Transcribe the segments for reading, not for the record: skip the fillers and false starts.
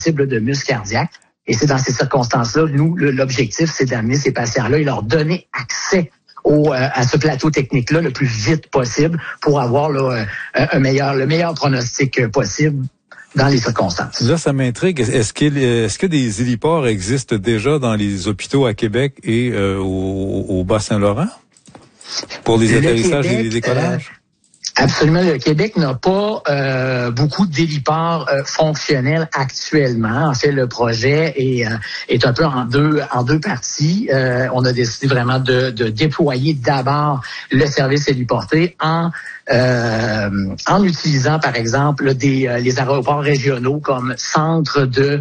de muscles cardiaques. Et c'est dans ces circonstances-là, nous, l'objectif, c'est d'amener ces patients-là et leur donner accès à ce plateau technique-là le plus vite possible pour avoir là, le meilleur pronostic possible dans les circonstances. Là, ça m'intrigue. Est-ce que des héliports existent déjà dans les hôpitaux à Québec et au Bas-Saint-Laurent pour les atterrissages et les décollages? Absolument. Le Québec n'a pas beaucoup d'héliports fonctionnels actuellement. En fait, le projet est un peu en deux parties. On a décidé vraiment de déployer d'abord le service héliporté en utilisant, par exemple, les aéroports régionaux comme centre de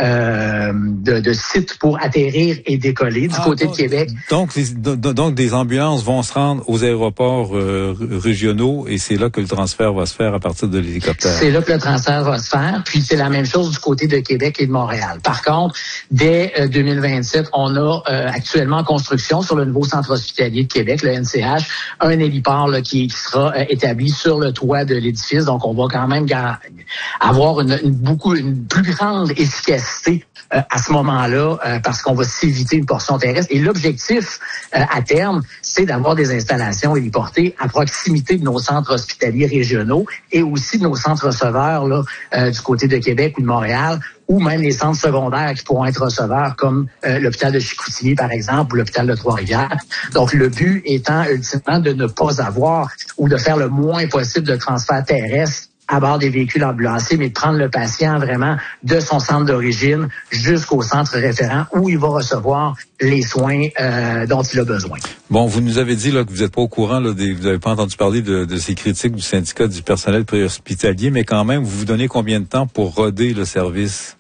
sites pour atterrir et décoller du côté de Québec. Donc, des ambulances vont se rendre aux aéroports régionaux et c'est là que le transfert va se faire à partir de l'hélicoptère. C'est là que le transfert va se faire. Puis c'est la même chose du côté de Québec et de Montréal. Par contre, dès 2027, on a actuellement en construction sur le nouveau centre hospitalier de Québec, le NCH, un héliport là, qui sera établi sur le toit de l'édifice. Donc, on va quand même avoir une plus grande efficacité à ce moment-là parce qu'on va s'éviter une portion terrestre. Et l'objectif à terme, c'est d'avoir des installations héliportées à proximité de nos centres hospitaliers régionaux et aussi de nos centres receveurs là, du côté de Québec ou de Montréal, ou même les centres secondaires qui pourront être receveurs, comme l'hôpital de Chicoutimi, par exemple, ou l'hôpital de Trois-Rivières. Donc, le but étant ultimement de ne pas avoir ou de faire le moins possible de transferts terrestres à bord des véhicules ambulanciers, mais de prendre le patient vraiment de son centre d'origine jusqu'au centre référent où il va recevoir les soins dont il a besoin. Bon, vous nous avez dit là que vous n'êtes pas au courant, là, vous n'avez pas entendu parler de ces critiques du syndicat du personnel préhospitalier, mais quand même, vous vous donnez combien de temps pour roder le service?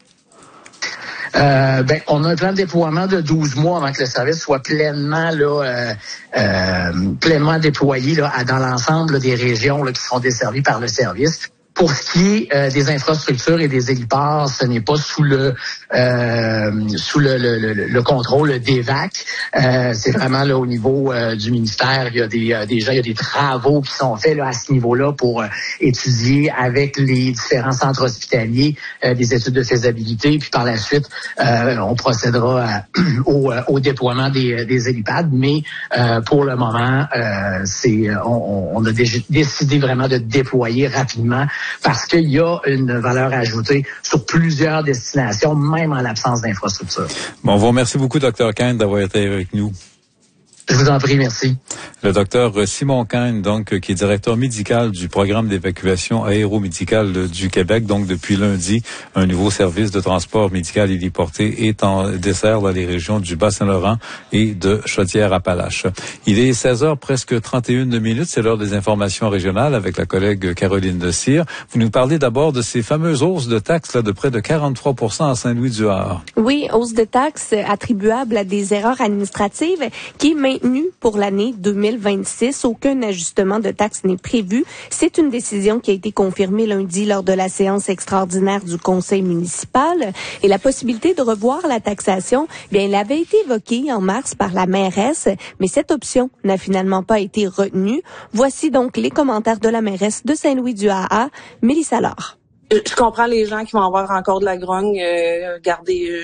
On a un plan de déploiement de 12 mois avant que le service soit pleinement déployé là, dans l'ensemble là, des régions là, qui seront desservies par le service. Pour ce qui est des infrastructures et des héliports, ce n'est pas sous le contrôle d'EVAC. C'est vraiment là au niveau du ministère. Il y a des travaux qui sont faits là, à ce niveau-là pour étudier avec les différents centres hospitaliers des études de faisabilité. Puis par la suite, on procédera au déploiement des hélipads. Mais pour le moment, on a décidé vraiment de déployer rapidement. Parce qu'il y a une valeur ajoutée sur plusieurs destinations, même en l'absence d'infrastructure. Bon, on vous remercie beaucoup, Dr. Kane, d'avoir été avec nous. Je vous en prie, merci. Le docteur Simon Kane, donc, qui est directeur médical du programme d'évacuation aéromédicale du Québec. Donc, depuis lundi, un nouveau service de transport médical héliporté est en dessert dans les régions du Bas-Saint-Laurent et de Chaudière-Appalaches. Il est 16h presque 31 minutes. C'est l'heure des informations régionales avec la collègue Caroline Dessire. Vous nous parlez d'abord de ces fameuses hausses de taxes là, de près de 43% à Saint-Louis-du-Har. Oui, hausse de taxes attribuable à des erreurs administratives qui est maintenue pour l'année 2026. Aucun ajustement de taxes n'est prévu. C'est une décision qui a été confirmée lundi lors de la séance extraordinaire du conseil municipal. Et la possibilité de revoir la taxation, bien, elle avait été évoquée en mars par la mairesse, mais cette option n'a finalement pas été retenue. Voici donc les commentaires de la mairesse de Saint-Louis-du-Ha, Mélissa Laure. Je comprends les gens qui vont avoir encore de la grogne. Regardez,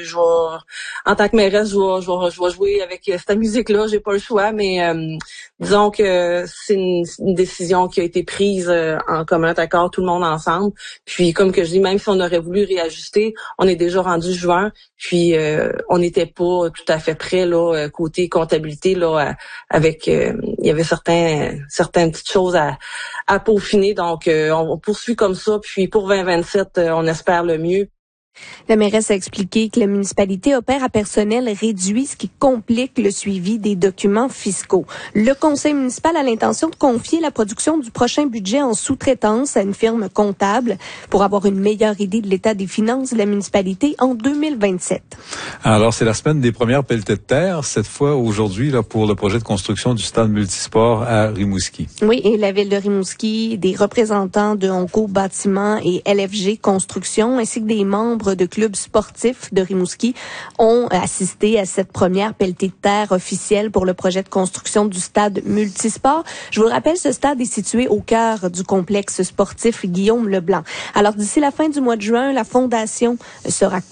en tant que mairesse, je vais jouer avec cette musique-là. J'ai pas le choix, mais disons que c'est une décision qui a été prise en commun accord, tout le monde ensemble. Puis, comme que je dis, même si on aurait voulu réajuster, on est déjà rendu juin. Puis, on n'était pas tout à fait prêt là côté comptabilité là, avec il y avait certaines petites choses à peaufiner. Donc, on poursuit comme ça. Puis, pour 2027, on espère le mieux. La mairesse a expliqué que la municipalité opère à personnel réduit, ce qui complique le suivi des documents fiscaux. Le conseil municipal a l'intention de confier la production du prochain budget en sous-traitance à une firme comptable pour avoir une meilleure idée de l'état des finances de la municipalité en 2027. Alors, c'est la semaine des premières pelletées de terre, cette fois aujourd'hui là pour le projet de construction du stade multisport à Rimouski. Oui, et la ville de Rimouski, des représentants de Onco Bâtiment et LFG Construction, ainsi que des membres de clubs sportifs de Rimouski ont assisté à cette première pelletée de terre officielle pour le projet de construction du stade multisport. Je vous le rappelle, ce stade est situé au cœur du complexe sportif Guillaume Leblanc. Alors, d'ici la fin du mois de juin, la fondation sera